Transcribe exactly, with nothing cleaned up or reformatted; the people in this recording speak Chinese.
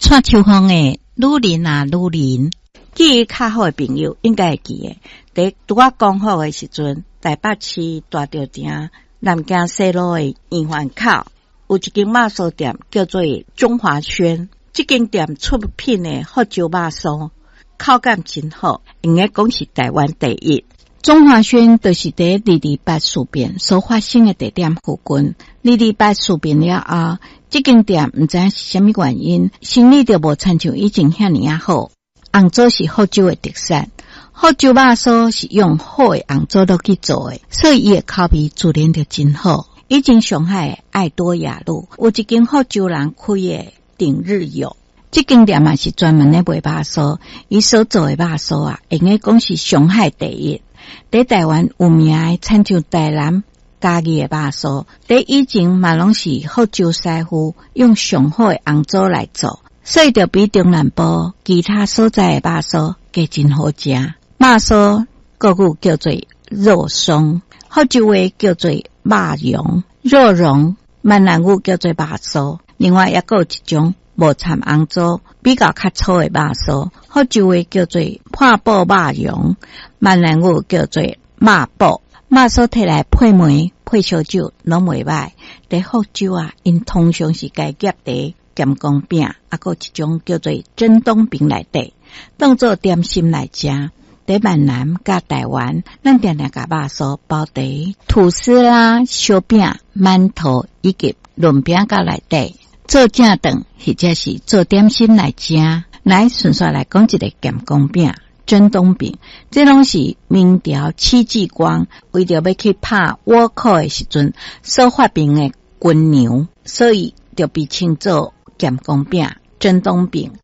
蔡秋芳的女人啊女人，记忆较好的朋友应该会记的。伫拄我讲好的时阵，台北市大稻埕南京西路的圆环口有一间肉酥店叫做中华轩。这间店出品的福州肉酥口感真好，应该讲是台湾第一。中华轩就是伫二二八事变所发生的地点附近。二二八事变了后，这间店毋知是啥物原因，生意就无亲像以前遐尼啊好。红枣是福州的特产，福州肉酥是用好的红枣落去做的，所以伊的口味自然就真好。以前上海的爱多雅路有一间福州人开的鼎日友，这间店嘛是专门咧卖肉酥，伊所做的肉酥啊，应该讲是上海第一。在台湾有名的亲像台南家己的肉酥，在以前嘛拢是福州师傅用上好的红枣来做，所以就比中南部其他所在的肉酥加真好食。肉酥国语叫做肉松，福州话叫做肉蓉，肉蓉闽南语叫做肉酥。另外也有一种无掺红枣比较较粗的肉酥，福州话叫做破布肉蓉，闽南语叫做肉布。肉酥摕来配糜配烧酒拢袂歹。在福州啊，因通常是家夹茶咸公饼，啊个一种叫做蒸冬饼内底，当做点心来食。在闽南甲台湾，咱定定甲肉酥包伫吐司啦、烧饼、馒头以及润饼甲内底。做正顿或者是做点心来食。来顺续来讲一个咸公饼、蒸冬饼，这拢是明朝戚继光为着要去拍倭寇的时阵所发明的军粮，所以就被称作咸公饼、蒸冬饼。